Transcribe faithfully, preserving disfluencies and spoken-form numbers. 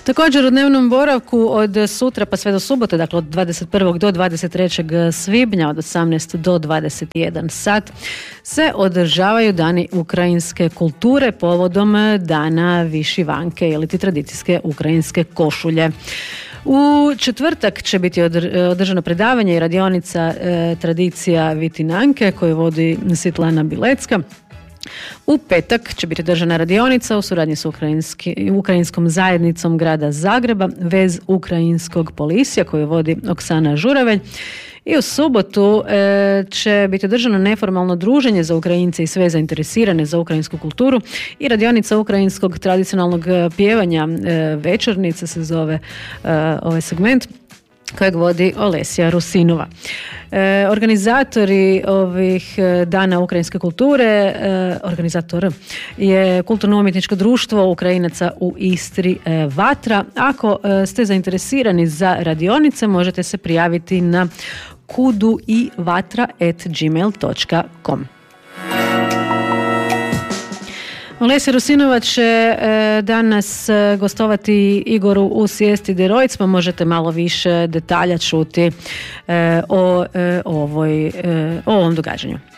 Također u dnevnom boravku od sutra pa sve do subote, dakle od dvadeset prvog do dvadeset trećeg svibnja od osamnaest do dvadeset jedan sat se održavaju dani ukrajinske kulture povodom dana višivanke ili ti tradicijske ukrajinske košulje. U četvrtak će biti održano predavanje i radionica e, tradicija Vitinanke koju vodi Sitlana Bilecka. U petak će biti održana radionica u suradnji s ukrajinskom zajednicom grada Zagreba vez ukrajinskog polisija koju vodi Oksana Žuravelj. I u subotu e, će biti održano neformalno druženje za Ukrajince i sve zainteresirane za ukrajinsku kulturu i radionica ukrajinskog tradicionalnog pjevanja, e, večernica se zove e, ovaj segment kojeg vodi Olesja Rusinova. E, organizatori ovih dana ukrajinske kulture, e, organizator je Kulturno-umjetničko društvo Ukrajinaca u Istri e, Vatra. Ako e, ste zainteresirani za radionice, možete se prijaviti na kuduivatra at gmail dot com. Olesja Rusinova će e, danas e, gostovati Igoru u Sjesti Derojc, pa možete malo više detalja čuti e, o, e, ovoj, e, o ovom događanju.